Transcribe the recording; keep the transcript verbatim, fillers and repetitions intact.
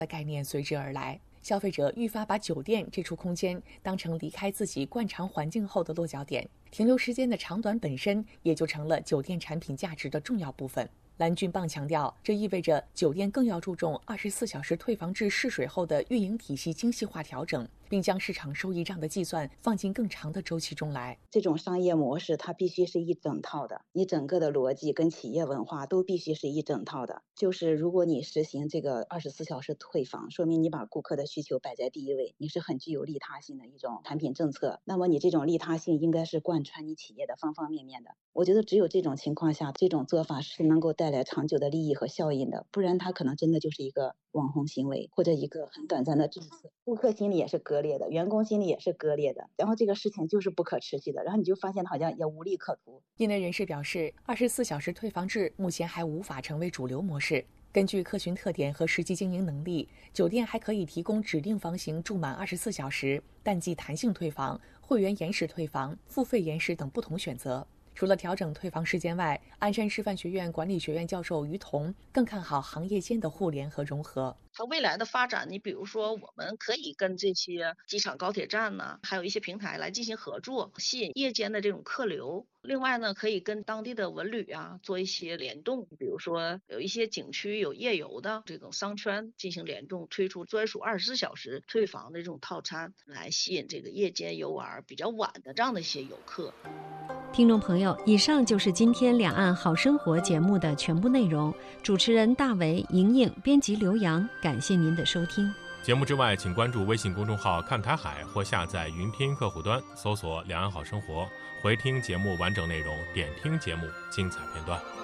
的概念随之而来。消费者愈发把酒店这处空间当成离开自己惯常环境后的落脚点，停留时间的长短本身也就成了酒店产品价值的重要部分。蓝俊邦强调，这意味着酒店更要注重二十四小时退房至试水后的运营体系精细化调整，并将市场收益账的计算放进更长的周期中来。 这种商业模式它必须是一整套的，你整个的逻辑跟企业文化都必须是一整套的。就是如果你实行这个二十四小时退房，说明你把顾客的需求摆在第一位，你是很具有利他性的一种产品政策。那么你这种利他性应该是贯穿你企业的方方面面的。我觉得只有这种情况下，这种做法是能够带来长久的利益和效应的，不然它可能真的就是一个网红行为，或者一个很短暂的政策。顾客心里也是割裂的，员工心里也是割裂的，然后这个事情就是不可持续的，然后你就发现好像也无利可图。 业内人士表示，二十四小时退房制目前还无法成为主流模式。根据客群特点和实际经营能力，酒店还可以提供指定房型住满二十四小时、淡季弹性退房、会员延时退房、付费延时等不同选择。除了调整退房时间外，鞍山师范学院管理学院教授于彤更看好行业间的互联和融合。 它未来的发展，你比如说我们可以跟这些机场高铁站呢，还有一些平台来进行合作，吸引夜间的这种客流。另外呢，可以跟当地的文旅啊做一些联动，比如说有一些景区有夜游的这种商圈进行联动，推出专属二十四小时退房的这种套餐，来吸引这个夜间游玩比较晚的这样的一些游客。 听众朋友，以上就是今天两岸好生活节目的全部内容。主持人大为、莹莹，编辑刘洋，感谢您的收听。 节目之外，请关注微信公众号看台海或下载云听客户端，搜索两岸好生活，回听节目完整内容，点听节目精彩片段。